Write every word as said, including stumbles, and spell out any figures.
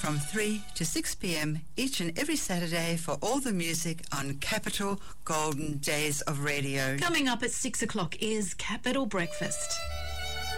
from three to six p.m. each and every Saturday for all the music on Capital Golden Days of Radio. Coming up at six o'clock is Capital Breakfast.